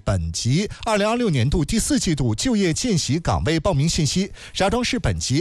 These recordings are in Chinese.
本级2026年度第4季度就业见习岗位报名信息。石家庄市本级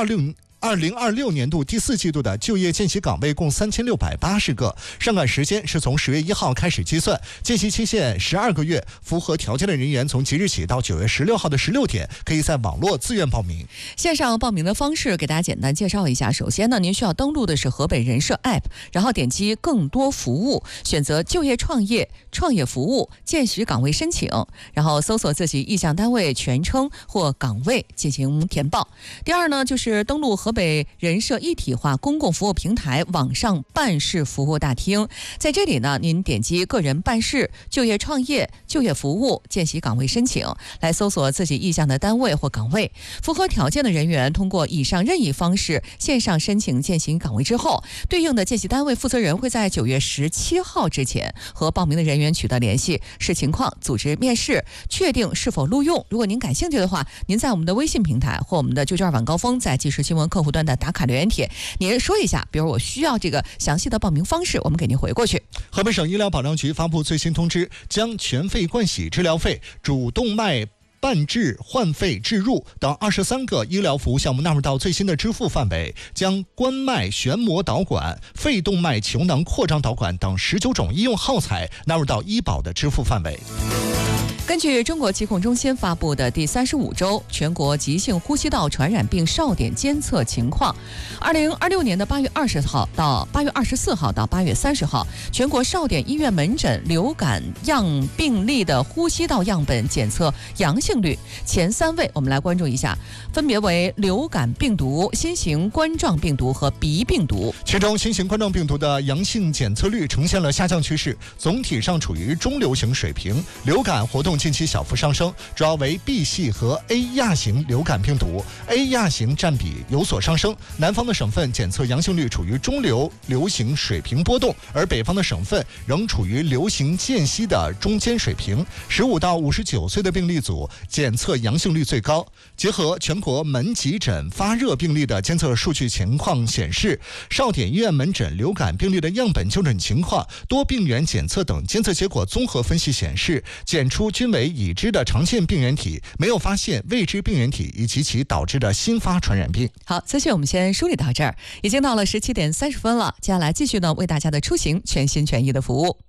2026年度第4季度的就业见习岗位共3680个，上岗时间是从10月1号开始计算，见习期限12个月，符合条件的人员从即日起到9月16号的16点，可以在网络自愿报名。 线上报名的方式给大家简单介绍一下。首先呢，您需要登录的是河北人社 App， 然后点击更多服务，选择就业创业、创业服务、见习岗位申请，然后搜索自己意向单位全称或岗位进行填报。第二呢，就是登录河北人社一体化公共服务平台网上办事服务大厅，在这里呢，您点击个人办事、就业创业、就业服务、见习岗位申请，来搜索自己意向的单位或岗位。符合条件的人员通过以上任意方式线上申请见习岗位之后，对应的见习单位负责人会在9月17号之前和报名的人员取得联系，视情况组织面试，确定是否录用。如果您感兴趣的话，您在我们的微信平台或我们的就业晚高峰在即时新闻客户端的打卡留言帖，您说一下，比如我需要这个详细的报名方式，我们给您回过去。 河北省医疗保障局发布最新通知，将全肺冠洗治疗费、主动脉办治换肺置入等23个医疗服务项目纳入到最新的支付范围，将冠脉旋膜导管、肺动脉球囊扩张导管等19种医用耗材纳入到医保的支付范围。 根据中国疾控中心发布的第35周全国急性呼吸道传染病哨点监测情况，2026年的8月20号到8月24号到8月30号，全国哨点医院门诊流感样病例的呼吸道样本检测阳性率前3位，我们来关注一下，分别为流感病毒、新型冠状病毒和鼻病毒。 其中新型冠状病毒的阳性检测率呈现了下降趋势，总体上处于中流行水平。流感活动近期小幅上升，主要为 B 系和 A 亚型流感病毒， A 亚型占比有所上升。南方的省份检测阳性率处于中流行水平波动，而北方的省份仍处于流行间隙的中间水平。15到59岁的病例组检测阳性率最高。结合全国门急诊发热病例的监测数据情况显示，哨点医院门诊流感病例的样本就诊情况、多病原检测等监测结果综合分析显示，检出均为已知的常见病原体，没有发现未知病原体以及其导致的新发传染病。 好，资讯我们先梳理到这儿，已经到了17点30分了，接下来继续呢为大家的出行全心全意的服务。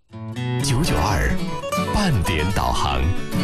992半点导航。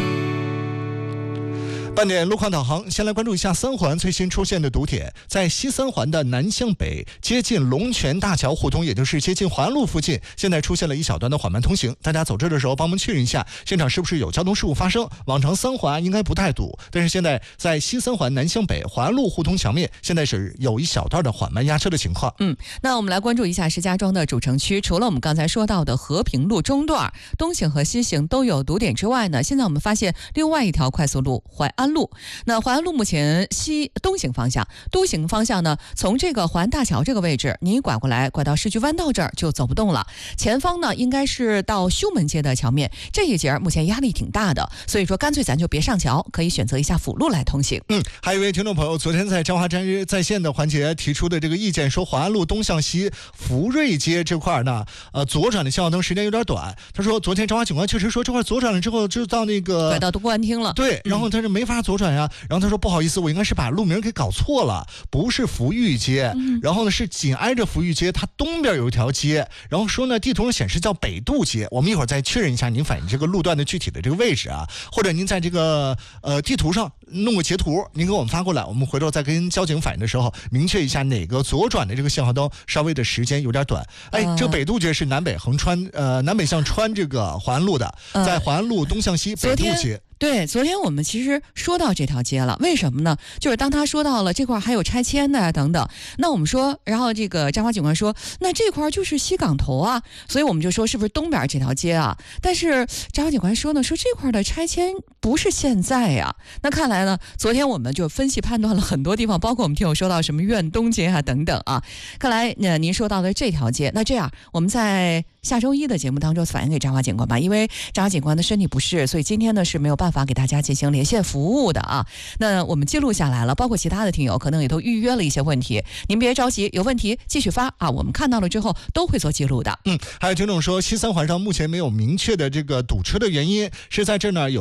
半点路况导航，先来关注一下三环最新出现的堵点，在西三环的南向北接近龙泉大桥互通，也就是接近环安路附近，现在出现了一小段的缓慢通行，大家走这的时候帮忙确认一下现场是不是有交通事故发生。往常三环应该不太堵，但是现在在西三环南向北环安路互通墙面现在是有一小段的缓慢压车的情况。 那我们来关注一下石家庄的主城区，除了我们刚才说到的和平路中段东行和西行都有堵点之外呢，现在我们发现另外一条快速路淮安路。那淮安路目前东行方向呢，从这个淮安大桥这个位置，你拐过来拐到市区弯道这儿就走不动了。前方呢应该是到修门街的桥面，这一节目前压力挺大的，所以说干脆咱就别上桥，可以选择一下辅路来通行。 还有一位听众朋友昨天在朝华在线的环节提出的这个意见，说淮安路东向西福瑞街这块呢，左转的信号灯时间有点短。他说昨天朝华警官确实说这块左转了之后就到那个拐到公安厅了。 对，然后他是没法左转呀，然后他说不好意思，我应该是把路名给搞错了，不是福裕街，然后呢是紧挨着福裕街，它东边有一条街，然后说呢地图上显示叫北渡街，我们一会儿再确认一下您反映这个路段的具体的这个位置啊，或者您在这个地图上弄个截图，您给我们发过来，我们回头再跟交警反映的时候明确一下哪个左转的这个信号灯稍微的时间有点短。这北渡街是南北向穿这个淮安路的，在淮安路东向西北渡街。 对，昨天我们其实说到这条街了，为什么呢？就是当他说到了这块还有拆迁的呀等等，那我们说，然后这个张华警官说，那这块就是西港头啊，所以我们就说是不是东边这条街啊？但是张华警官说呢，说这块的拆迁不是现在呀。那看来呢，昨天我们就分析判断了很多地方，包括我们听友说到什么苑东街啊等等啊。看来您说到的这条街，那这样我们在下周一的节目当中反映给张华警官吧，因为张华警官的身体不适，所以今天呢是没有办法给大家进行连线服务的啊。那我们记录下来了，包括其他的听友可能也都预约了一些问题，您别着急，有问题继续发啊，我们看到了之后都会做记录的。 还有听众说西三环上目前没有明确的这个堵车的原因，是在这呢有